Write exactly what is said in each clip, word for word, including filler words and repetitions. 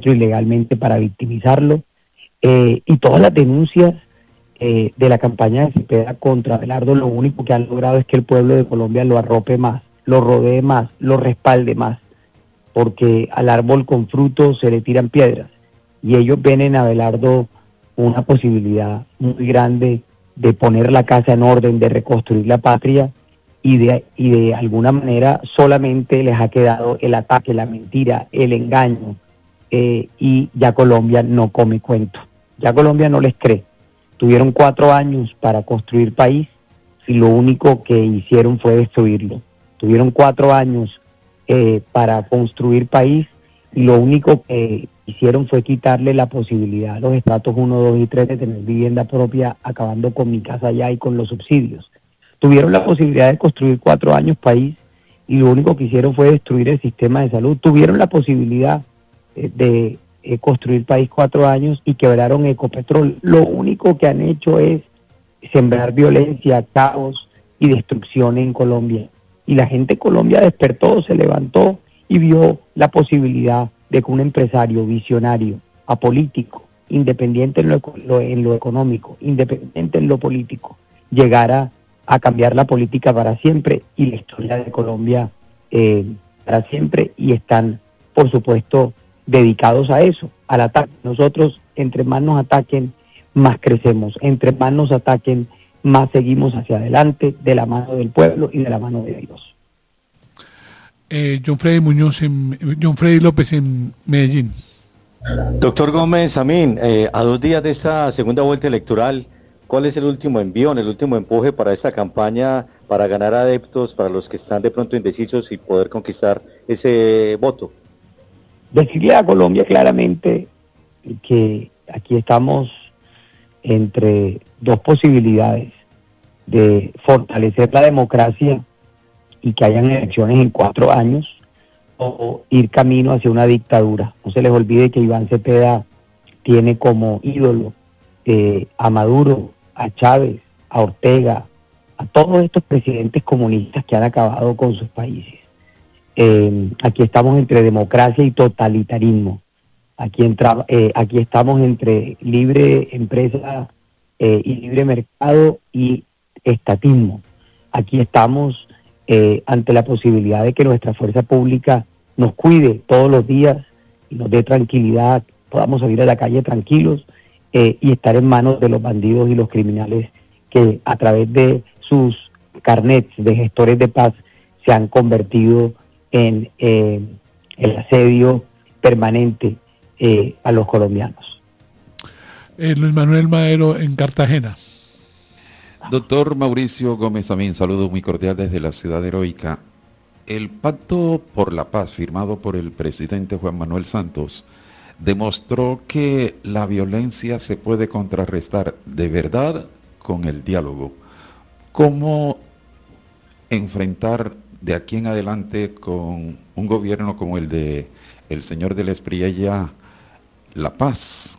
hecho ilegalmente para victimizarlo, eh, y todas las denuncias eh, de la campaña de Cepeda contra Abelardo, lo único que han logrado es que el pueblo de Colombia lo arrope más, lo rodee más, lo respalde más, porque al árbol con fruto se le tiran piedras, y ellos ven en Abelardo una posibilidad muy grande de poner la casa en orden, de reconstruir la patria, y de, y de alguna manera solamente les ha quedado el ataque, la mentira, el engaño, eh, y ya Colombia no come cuento, ya Colombia no les cree. Tuvieron cuatro años para construir país y lo único que hicieron fue destruirlo. Tuvieron cuatro años eh, para construir país y lo único que hicieron fue quitarle la posibilidad a los estratos uno, dos y tres de tener vivienda propia, acabando con Mi Casa Ya y con los subsidios. Tuvieron la posibilidad de construir cuatro años país y lo único que hicieron fue destruir el sistema de salud. Tuvieron la posibilidad eh, de eh, construir país cuatro años y quebraron Ecopetrol. Lo único que han hecho es sembrar violencia, caos y destrucción en Colombia. Y la gente de Colombia despertó, se levantó y vio la posibilidad de que un empresario visionario, apolítico, independiente en lo, lo, en lo económico, independiente en lo político, llegara a cambiar la política para siempre y la historia de Colombia eh, para siempre, y están, por supuesto, dedicados a eso, al ataque. Nosotros, entre más nos ataquen, más crecemos, entre más nos ataquen, más seguimos hacia adelante, de la mano del pueblo y de la mano de Dios. Eh, John Freddy Muñoz, en, John Freddy López en Medellín. Doctor Gómez Amín, eh, a dos días de esta segunda vuelta electoral, ¿cuál es el último envión, el último empuje para esta campaña, para ganar adeptos, para los que están de pronto indecisos y poder conquistar ese voto? Decirle a Colombia claramente que aquí estamos entre dos posibilidades de fortalecer la democracia y que hayan elecciones en cuatro años, o ir camino hacia una dictadura. No se les olvide que Iván Cepeda tiene como ídolo eh, a Maduro, a Chávez, a Ortega, a todos estos presidentes comunistas que han acabado con sus países. Eh, aquí estamos entre democracia y totalitarismo. Aquí, entra, eh, aquí estamos entre libre empresa eh, y libre mercado y estatismo. Aquí estamos eh, ante la posibilidad de que nuestra fuerza pública nos cuide todos los días y nos dé tranquilidad, podamos salir a la calle tranquilos eh, y estar en manos de los bandidos y los criminales que a través de sus carnets de gestores de paz se han convertido en eh, el asedio permanente eh, a los colombianos. Eh, Luis Manuel Madero en Cartagena. Doctor Mauricio Gómez Amín, saludo muy cordial desde la ciudad heroica. El pacto por la paz firmado por el presidente Juan Manuel Santos demostró que la violencia se puede contrarrestar de verdad con el diálogo. ¿Cómo enfrentar de aquí en adelante con un gobierno como el de el señor de la Espriella la paz?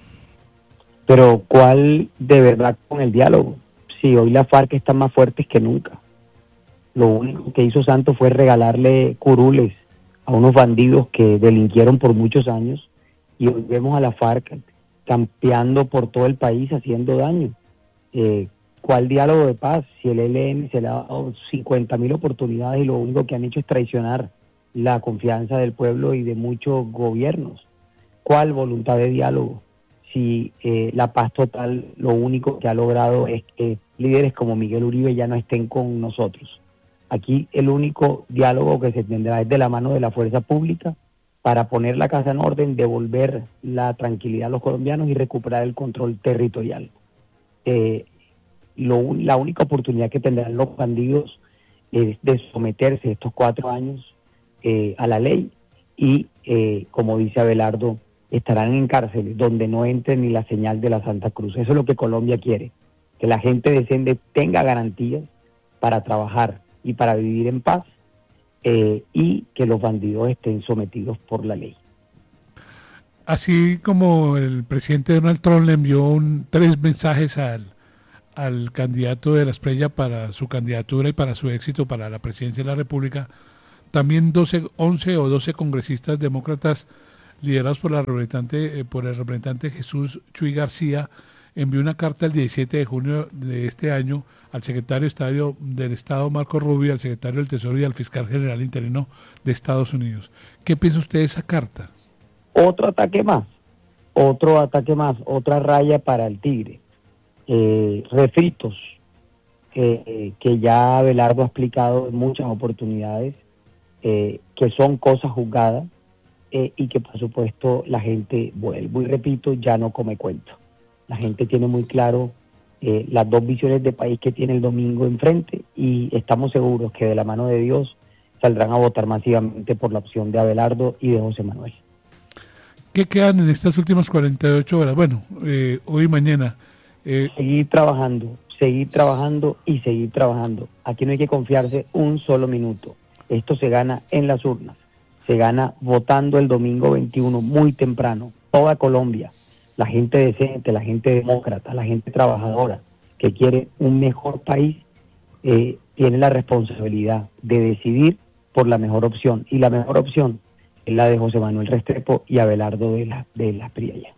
Pero ¿cuál de verdad con el diálogo? Sí, hoy la FARC están más fuertes que nunca. Lo único que hizo Santos fue regalarle curules a unos bandidos que delinquieron por muchos años, y hoy vemos a la FARC campeando por todo el país haciendo daño. Eh, ¿Cuál diálogo de paz? Si el E L N se le ha dado cincuenta mil oportunidades y lo único que han hecho es traicionar la confianza del pueblo y de muchos gobiernos. ¿Cuál voluntad de diálogo? Si eh, la paz total lo único que ha logrado es que líderes como Miguel Uribe ya no estén con nosotros. Aquí el único diálogo que se tendrá es de la mano de la fuerza pública para poner la casa en orden, devolver la tranquilidad a los colombianos y recuperar el control territorial. Eh, lo, la única oportunidad que tendrán los bandidos es de someterse estos cuatro años eh, a la ley y, eh, como dice Abelardo, estarán en cárceles donde no entre ni la señal de la Santa Cruz. Eso es lo que Colombia quiere, que la gente decente tenga garantías para trabajar y para vivir en paz, eh, y que los bandidos estén sometidos por la ley. Así como el presidente Donald Trump le envió un, tres mensajes al, al candidato de la Espriella para su candidatura y para su éxito para la presidencia de la República, también doce, once o doce congresistas demócratas liderados por, la representante, eh, por el representante Jesús Chuy García, envió una carta el diecisiete de junio de este año al secretario de Estado del Estado Marco Rubio, al secretario del Tesoro y al fiscal general interino de Estados Unidos. ¿Qué piensa usted de esa carta? Otro ataque más, otro ataque más, otra raya para el tigre. Eh, refritos eh, que ya Abelardo ha explicado en muchas oportunidades, eh, que son cosas juzgadas eh, y que por supuesto la gente, vuelvo y repito, ya no come cuento. La gente tiene muy claro eh, las dos visiones de país que tiene el domingo enfrente y estamos seguros que de la mano de Dios saldrán a votar masivamente por la opción de Abelardo y de José Manuel. ¿Qué quedan en estas últimas cuarenta y ocho horas? Bueno, eh, hoy y mañana. Eh... Seguir trabajando, seguir trabajando y seguir trabajando. Aquí no hay que confiarse un solo minuto. Esto se gana en las urnas. Se gana votando el domingo veintiuno muy temprano. Toda Colombia, la gente decente, la gente demócrata, la gente trabajadora que quiere un mejor país, eh, tiene la responsabilidad de decidir por la mejor opción. Y la mejor opción es la de José Manuel Restrepo y Abelardo de la, de la Priella.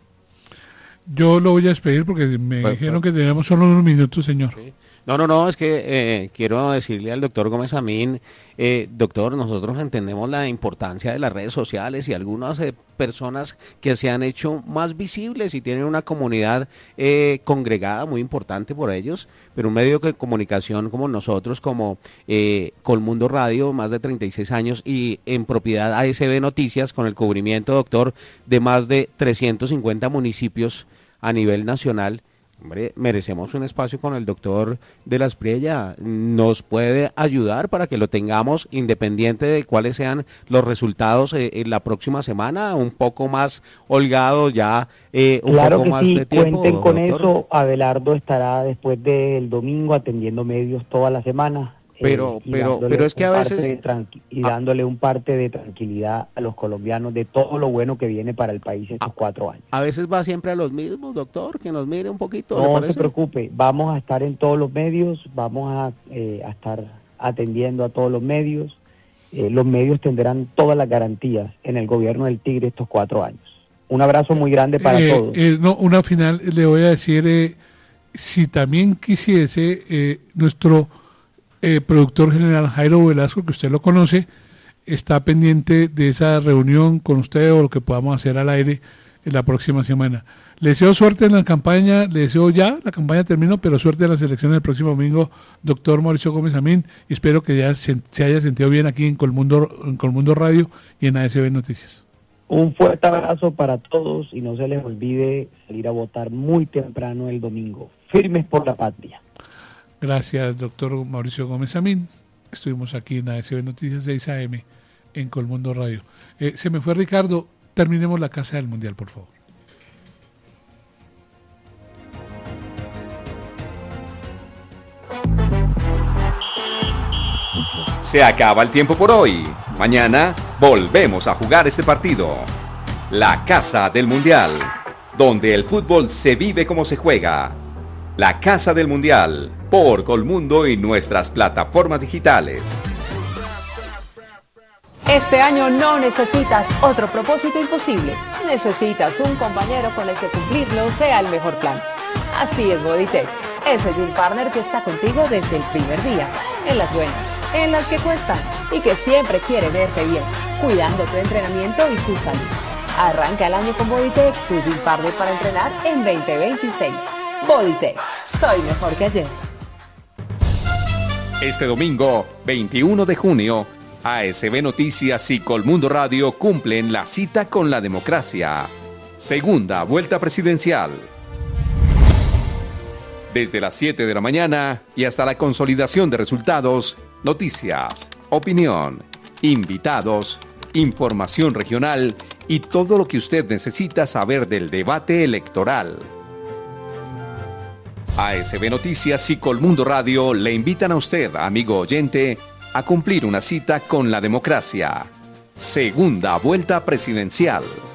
Yo lo voy a despedir porque me bueno, dijeron bueno. que tenemos solo unos minutos, señor. Sí. No, no, no, es que eh, quiero decirle al doctor Gómez Amín, eh, doctor, nosotros entendemos la importancia de las redes sociales y algunas eh, personas que se han hecho más visibles y tienen una comunidad eh, congregada muy importante por ellos, pero un medio de comunicación como nosotros, como eh, Colmundo Radio, más de treinta y seis años, y en propiedad A S B Noticias, con el cubrimiento, doctor, de más de trescientos cincuenta municipios a nivel nacional. Hombre, merecemos un espacio con el doctor de la Priella. Nos puede ayudar para que lo tengamos independiente de cuáles sean los resultados eh, en la próxima semana, un poco más holgado ya, eh, un claro poco que más sí, de tiempo. Cuenten con doctor. Eso. Abelardo estará después del domingo atendiendo medios toda la semana. Pero, eh, pero, pero es que a veces... Y dándole un parte de tranquilidad a los colombianos de todo lo bueno que viene para el país estos a, cuatro años. A veces va siempre a los mismos, doctor, que nos mire un poquito. No se preocupe, vamos a estar en todos los medios, vamos a, eh, a estar atendiendo a todos los medios. Eh, los medios tendrán todas las garantías en el gobierno del Tigre estos cuatro años. Un abrazo muy grande para eh, todos. Eh, no, una final, le voy a decir, eh, si también quisiese eh, nuestro... Eh, productor general Jairo Velasco, que usted lo conoce, está pendiente de esa reunión con usted o lo que podamos hacer al aire en la próxima semana. Le deseo suerte en la campaña, le deseo ya, la campaña terminó, pero suerte en las elecciones del próximo domingo, doctor Mauricio Gómez Amín, y espero que ya se, se haya sentido bien aquí en Colmundo, en Colmundo Radio y en A S B Noticias. Un fuerte abrazo para todos y no se les olvide salir a votar muy temprano el domingo. Firmes por la patria. Gracias, doctor Mauricio Gómez Amín. Estuvimos aquí en A S B Noticias seis A M en Colmundo Radio. Eh, se me fue Ricardo. Terminemos la Casa del Mundial, por favor. Se acaba el tiempo por hoy. Mañana volvemos a jugar este partido. La Casa del Mundial, donde el fútbol se vive como se juega. La Casa del Mundial, por Colmundo y nuestras plataformas digitales. Este año no necesitas otro propósito imposible. Necesitas un compañero con el que cumplirlo sea el mejor plan. Así es Bodytech, ese gym partner que está contigo desde el primer día. En las buenas, en las que cuestan y que siempre quiere verte bien, cuidando tu entrenamiento y tu salud. Arranca el año con Bodytech, tu gym partner para entrenar en veinte veintiséis. Bodytech, soy mejor que ayer. Este domingo, veintiuno de junio, A S B Noticias y Colmundo Radio cumplen la cita con la democracia. Segunda vuelta presidencial. Desde las siete de la mañana y hasta la consolidación de resultados, noticias, opinión, invitados, información regional y todo lo que usted necesita saber del debate electoral. A S B Noticias y Colmundo Radio le invitan a usted, amigo oyente, a cumplir una cita con la democracia. Segunda vuelta presidencial.